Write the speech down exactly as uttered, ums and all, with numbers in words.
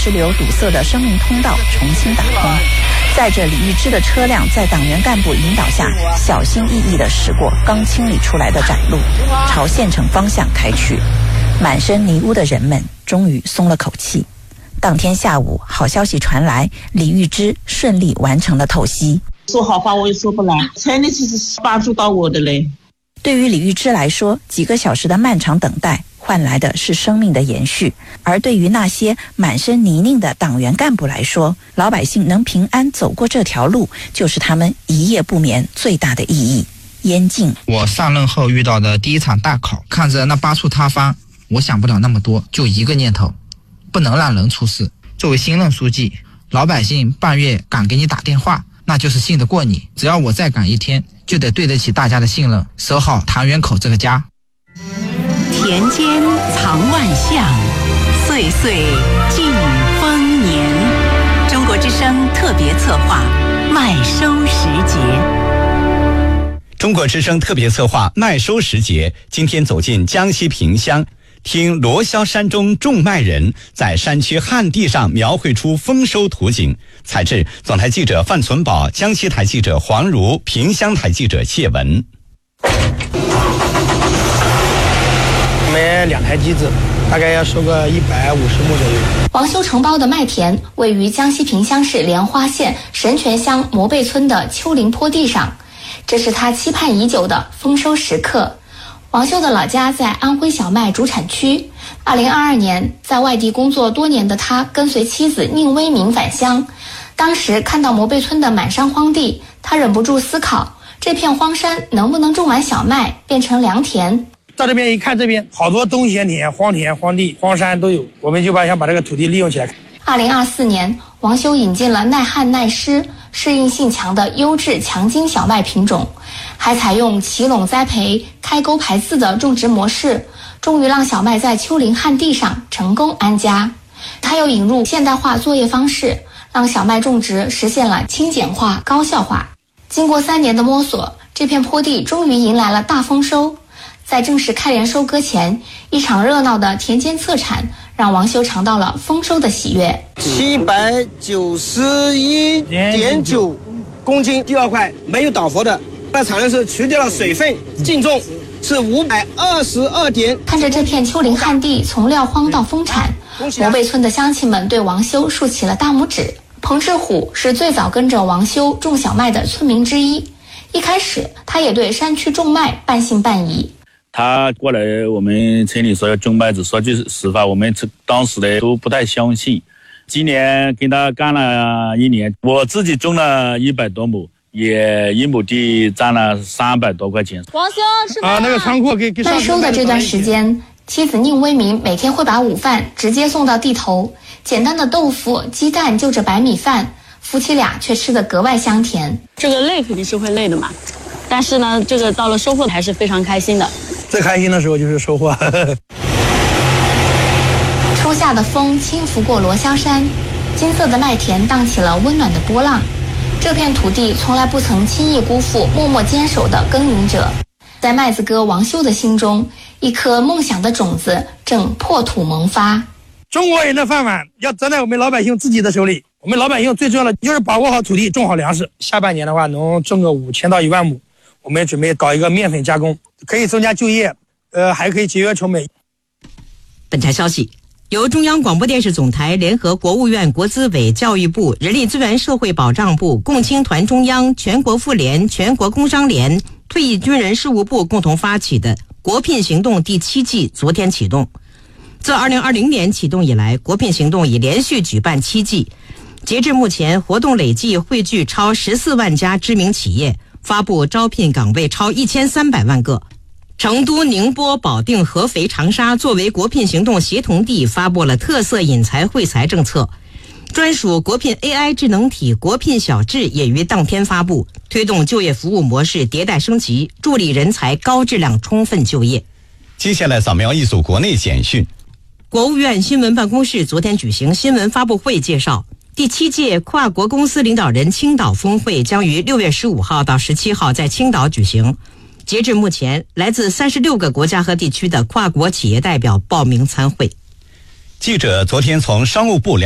石流堵塞的生命通道重新打通，载着李玉芝的车辆在党员干部引导下，小心翼翼地驶过刚清理出来的窄路，朝县城方向开去。满身泥污的人们终于松了口气。当天下午，好消息传来，李玉芝顺利完成了透析。 说好话我也说不来，真的是帮助到我的嘞。 对于李玉芝来说，几个小时的漫长等待换来的是生命的延续，而对于那些满身泥泞的党员干部来说，老百姓能平安走过这条路，就是他们一夜不眠最大的意义。燕静， 我上任后遇到的第一场大考，看着那八处塌方，我想不了那么多，就一个念头，不能让人出事。作为新任书记，老百姓半夜敢给你打电话，那就是信得过你。只要我再赶一天，就得对得起大家的信任，守好唐园口这个家。 田间藏万象，岁岁尽丰年。中国之声特别策划麦收时节。 中国之声特别策划麦收时节，今天走进江西萍乡，听罗霄山中种麦人在山区旱地上描绘出丰收图景。采制总台记者范存宝，江西台记者黄如，萍乡台记者谢文。 我们两台机子大概要收个一百五十亩左右。 王修承包的麦田位于江西萍乡市莲花县神泉乡摩背村的丘陵坡地上，这是他期盼已久的丰收时刻。王修的老家在安徽小麦主产区。二零二二年，在外地工作多年的他跟随妻子宁威明返乡，当时看到摩背村的满山荒地，他忍不住思考，这片荒山能不能种满小麦，变成良田。 到这边一看，这边好多冬闲田、荒田、荒地、荒山都有，我们就把想把这个土地利用起来。 二零二四年，王修引进了耐旱耐湿、适应性强的优质强筋小麦品种，还采用齐垄栽培、开沟排刺的种植模式，终于让小麦在丘陵旱地上成功安家。他又引入现代化作业方式，让小麦种植实现了轻简化、高效化。经过三年的摸索，这片坡地终于迎来了大丰收。在正式开镰收割前，一场热闹的田间测产让王修尝到了丰收的喜悦。 七百九十一点九公斤，第二块没有倒伏的，那产量是除掉了水分，净重是五百二十二点。 看着这片丘陵旱地从撂荒到丰产，摩背村的乡亲们对王修竖起了大拇指。彭志虎是最早跟着王修种小麦的村民之一，一开始他也对山区种麦半信半疑。 他过来我们村里说要种麦子，说句实话，我们当时的都不太相信。今年跟他干了一年，我自己种了一百多亩，也一亩地占了三百多块钱。 王修是啊，那个仓库给给麦收的这段时间，妻子宁威明每天会把午饭直接送到地头，简单的豆腐、鸡蛋就着白米饭，夫妻俩却吃得格外香甜。 这个累肯定是会累的嘛，但是呢，这个到了收获还是非常开心的。 最开心的时候就是收获。 初夏的风轻拂过罗霄山，金色的麦田荡起了温暖的波浪。这片土地从来不曾轻易辜负默默坚守的耕耘者。在麦子哥王修的心中，一颗梦想的种子正破土萌发。 中国人的饭碗要攥在我们老百姓自己的手里，我们老百姓最重要的就是把握好土地，种好粮食。下半年的话能种个五千到一万亩，我们准备搞一个面粉加工，可以增加就业，呃，还可以节约成本。 本台消息，由中央广播电视总台联合国务院国资委、教育部、人力资源社会保障部、共青团中央、全国妇联、全国工商联、退役军人事务部共同发起的国聘行动第七季昨天启动。自二零二零年启动以来，国聘行动已连续举办七季，截至目前，活动累计汇聚超十四万家知名企业，发布招聘岗位超一千三百万个。成都、宁波、保定、合肥、长沙作为国聘行动协同地，发布了特色引才惠才政策。专属国聘 A I 智能体国聘小智也于当天发布，推动就业服务模式迭代升级，助力人才高质量充分就业。 接下来扫描一组国内简讯。 国务院新闻办公室昨天举行新闻发布会，介绍第七届跨国公司领导人青岛峰会将于六月十五号到十七号在青岛举行。截至目前，来自三十六个国家和地区的跨国企业代表报名参会。 记者昨天从商务部